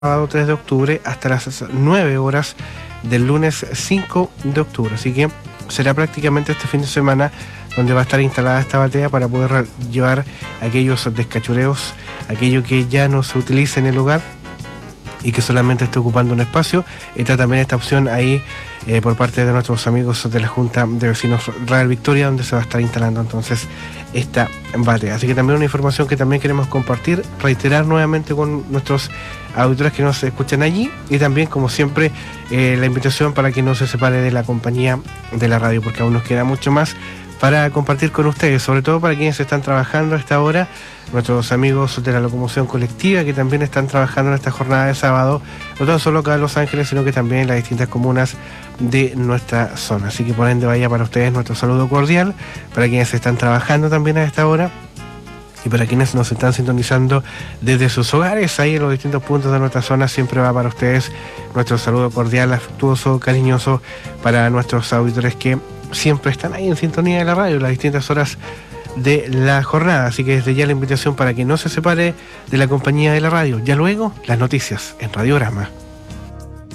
sábado 3 de octubre hasta las 9 horas del lunes 5 de octubre. Así que será prácticamente este fin de semana donde va a estar instalada esta batea para poder llevar aquellos descachureos, aquello que ya no se utiliza en el lugar y que solamente esté ocupando un espacio. Está también esta opción ahí por parte de nuestros amigos de la Junta de Vecinos Real Victoria, donde se va a estar instalando entonces esta batea. Así que también una información que también queremos compartir, reiterar nuevamente con nuestros auditores que nos escuchan allí, y también, como siempre, la invitación para que no se separe de la compañía de la radio, porque aún nos queda mucho más para compartir con ustedes, sobre todo para quienes están trabajando a esta hora, nuestros amigos de la locomoción colectiva que también están trabajando en esta jornada de sábado, no tan solo acá en Los Ángeles, sino que también en las distintas comunas de nuestra zona. Así que por ende vaya para ustedes nuestro saludo cordial, para quienes están trabajando también a esta hora y para quienes nos están sintonizando desde sus hogares, ahí en los distintos puntos de nuestra zona. Siempre va para ustedes nuestro saludo cordial, afectuoso, cariñoso para nuestros auditores que siempre están ahí en sintonía de la radio las distintas horas de la jornada. Así que desde ya la invitación para que no se separe de la compañía de la radio. Ya luego, las noticias en Radiograma.